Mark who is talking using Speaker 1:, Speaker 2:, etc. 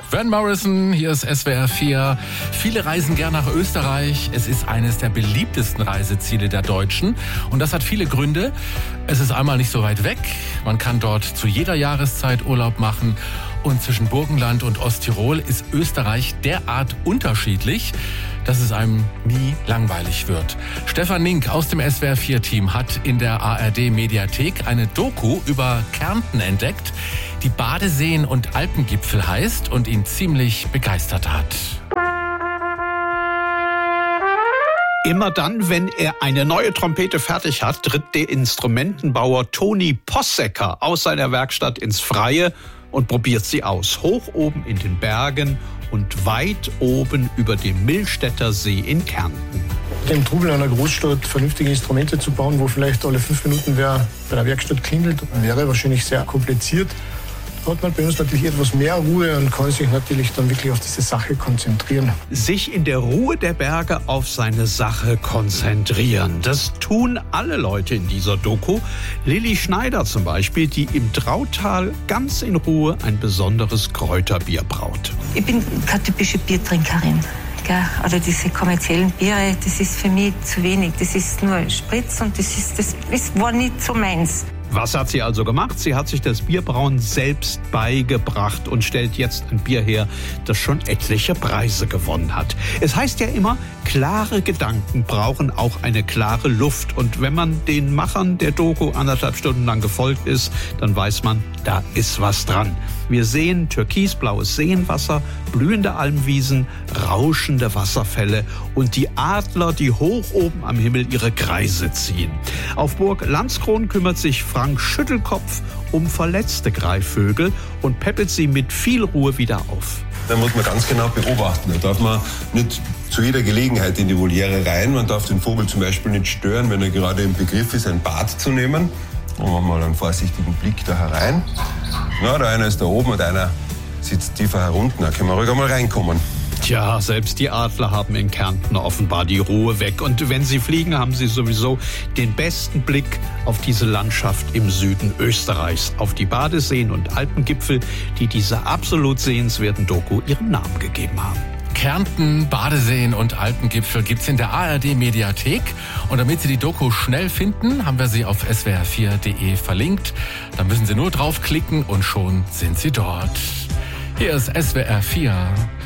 Speaker 1: Van Morrison, hier ist SWR 4. Viele reisen gern nach Österreich. Es ist eines der beliebtesten Reiseziele der Deutschen. Und das hat viele Gründe. Es ist einmal nicht so weit weg. Man kann dort zu jeder Jahreszeit Urlaub machen. Und zwischen Burgenland und Osttirol ist Österreich derart unterschiedlich, dass es einem nie langweilig wird. Stefan Nink aus dem SWR 4-Team hat in der ARD-Mediathek eine Doku über Kärnten entdeckt, die Badeseen und Alpengipfel heißt und ihn ziemlich begeistert hat.
Speaker 2: Immer dann, wenn er eine neue Trompete fertig hat, tritt der Instrumentenbauer Toni Possecker aus seiner Werkstatt ins Freie und probiert sie aus. Hoch oben in den Bergen und weit oben über dem Millstätter See in Kärnten.
Speaker 3: Im Trubel einer Großstadt vernünftige Instrumente zu bauen, wo vielleicht alle 5 Minuten wer bei der Werkstatt klingelt, wäre wahrscheinlich sehr kompliziert. Da hat man bei uns natürlich etwas mehr Ruhe und kann sich natürlich dann wirklich auf diese Sache konzentrieren.
Speaker 2: Sich in der Ruhe der Berge auf seine Sache konzentrieren. Das tun alle Leute in dieser Doku. Lilly Schneider zum Beispiel, die im Trautal ganz in Ruhe ein besonderes Kräuterbier braut.
Speaker 4: Ich bin keine typische Biertrinkerin. Oder diese kommerziellen Biere, das ist für mich zu wenig. Das ist nur Spritz und das war nicht so meins.
Speaker 2: Was hat sie also gemacht? Sie hat sich das Bierbrauen selbst beigebracht und stellt jetzt ein Bier her, das schon etliche Preise gewonnen hat. Es heißt ja immer, klare Gedanken brauchen auch eine klare Luft. Und wenn man den Machern der Doku 1,5 Stunden lang gefolgt ist, dann weiß man, da ist was dran. Wir sehen türkisblaues Seenwasser, blühende Almwiesen, rauschende Wasserfälle und die Adler, die hoch oben am Himmel ihre Kreise ziehen. Auf Burg Landskron kümmert sich Frank Schüttelkopf um verletzte Greifvögel und peppelt sie mit viel Ruhe wieder auf.
Speaker 5: Da muss man ganz genau beobachten. Da darf man nicht zu jeder Gelegenheit in die Voliere rein. Man darf den Vogel zum Beispiel nicht stören, wenn er gerade im Begriff ist, ein Bad zu nehmen. Machen wir mal einen vorsichtigen Blick da herein. Na, der eine ist da oben und einer sitzt tiefer herunten. Da können wir ruhig einmal reinkommen.
Speaker 2: Tja, selbst die Adler haben in Kärnten offenbar die Ruhe weg. Und wenn sie fliegen, haben sie sowieso den besten Blick auf diese Landschaft im Süden Österreichs. Auf die Badeseen und Alpengipfel, die dieser absolut sehenswerten Doku ihren Namen gegeben haben.
Speaker 1: Kärnten, Badeseen und Alpengipfel gibt's in der ARD-Mediathek. Und damit Sie die Doku schnell finden, haben wir sie auf swr4.de verlinkt. Da müssen Sie nur draufklicken und schon sind Sie dort. Hier ist SWR 4.